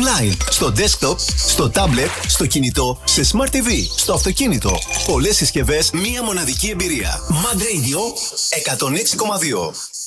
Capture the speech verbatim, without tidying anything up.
online, στο desktop, στο tablet, στο κινητό, σε Smart τι βι, στο αυτοκίνητο. Πολλές συσκευές, μία μοναδική εμπειρία. Mad Radio εκατόν έξι κόμμα δύο.